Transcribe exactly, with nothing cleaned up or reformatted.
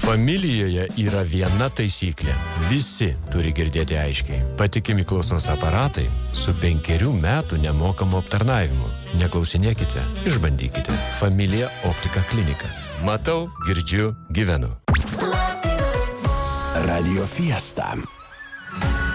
Familijoje yra viena taisyklė. Visi turi girdėti aiškiai. Patikimi klausos aparatai su penkerių metų nemokamu aptarnavimu. Neklausinėkite, išbandykite. Familija Optika klinika. Matau, girdžiu, gyvenu. Radio Fiesta.